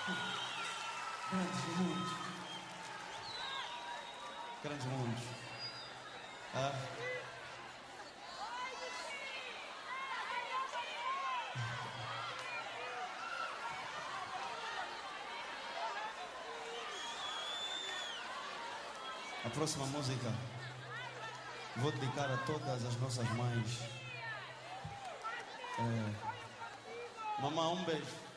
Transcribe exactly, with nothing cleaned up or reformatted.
Grandes mundos. Grandes mundos. Ah. A próxima música vou dedicar a todas as nossas mães. É... Mamãe, um beijo.